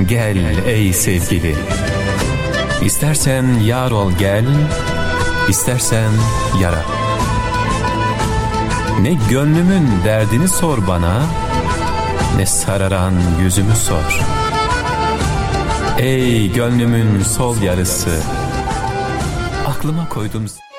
Gel ey sevgili, İstersen yar ol gel, İstersen yara. Ne gönlümün derdini sor bana, ne sararan yüzümü sor. Ey gönlümün sol yarısı, aklıma koydum